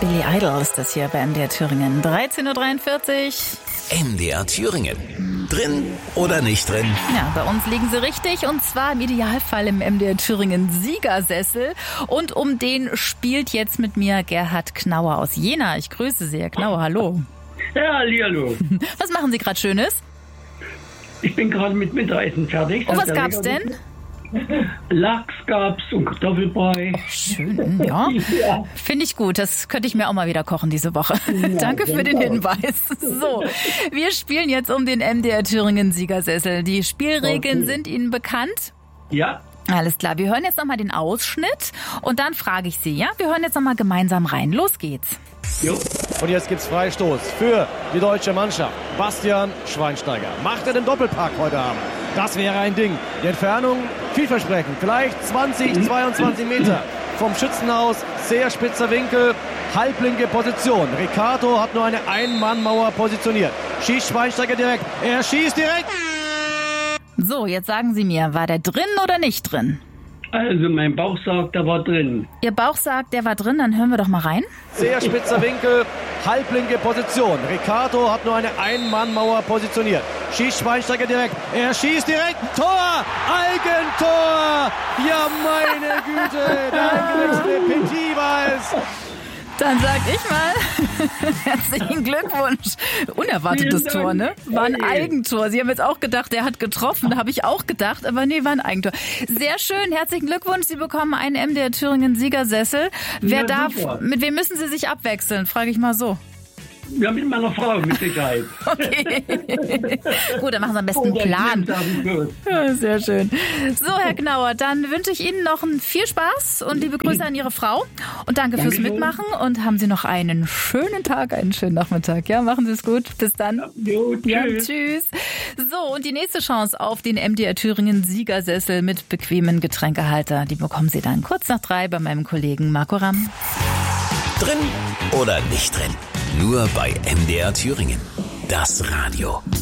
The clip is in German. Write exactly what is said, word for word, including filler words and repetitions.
Billy Idol ist das hier bei M D R Thüringen. dreizehn Uhr dreiundvierzig. M D R Thüringen. Drin oder nicht drin? Ja, bei uns liegen sie richtig und zwar im Idealfall im M D R Thüringen Siegersessel. Und um den spielt jetzt mit mir Gerhard Knauer aus Jena. Ich grüße Sie, Herr Knauer, hallo. Ja, hallo. Was machen Sie gerade Schönes? Ich bin gerade mit Mittagessen fertig. Und was gab's denn? Lachs gab's und Kartoffelbrei. Schön, ja. Ja. Finde ich gut. Das könnte ich mir auch mal wieder kochen diese Woche. Ja, Danke für den genau. Hinweis. So, wir spielen jetzt um den M D R Thüringen Siegersessel. Die Spielregeln Okay. sind Ihnen bekannt? Ja, Alles klar, wir hören jetzt nochmal den Ausschnitt und dann frage ich Sie, ja? Wir hören jetzt nochmal gemeinsam rein. Los geht's. jo. Und jetzt gibt's Freistoß für die deutsche Mannschaft. Bastian Schweinsteiger macht er den Doppelpack heute Abend. Das wäre ein Ding. Die Entfernung vielversprechend. Vielleicht zwanzig, zweiundzwanzig Meter vom Schützenhaus. Sehr spitzer Winkel. Halblinke Position. Ricardo hat nur eine Ein-Mann-Mauer positioniert. Schießt Schweinsteiger direkt. Er schießt direkt. So, jetzt sagen Sie mir, war der drin oder nicht drin? Also mein Bauch sagt, da war drin. Ihr Bauch sagt, der war drin, dann hören wir doch mal rein. Sehr spitzer Winkel. Halblinke Position. Ricardo hat nur eine Ein-Mann-Mauer positioniert. Schießt Schweinsteiger direkt. Er schießt direkt. Tor! Eigentor! Ja, meine Güte! Der eingewechselte Petit war es. Dann sag ich mal, herzlichen Glückwunsch. Unerwartetes Vielen Dank. Tor, ne? War ein Hey. Eigentor. Sie haben jetzt auch gedacht, der hat getroffen. Da habe ich auch gedacht, aber nee, war ein Eigentor. Sehr schön, herzlichen Glückwunsch. Sie bekommen einen M D R Thüringen Siegersessel. Wer Ja, darf, super. mit wem müssen Sie sich abwechseln? Frage ich mal so. Ja, mit meiner Frau mit Sicherheit. Okay. Gut, dann machen Sie am besten einen Oder Plan. James haben wir. Ja, sehr schön. So, Herr Knauer, dann wünsche ich Ihnen noch einen viel Spaß und liebe Grüße an Ihre Frau. Und danke fürs Dankeschön. Mitmachen und haben Sie noch einen schönen Tag, einen schönen Nachmittag. Ja, machen Sie es gut. Bis dann. Jo, Ja, tschüss. tschüss. So, und die nächste Chance auf den M D R Thüringen Siegersessel mit bequemen Getränkehalter, die bekommen Sie dann kurz nach drei bei meinem Kollegen Marco Ramm. Drin oder nicht drin? Nur bei M D R Thüringen. Das Radio.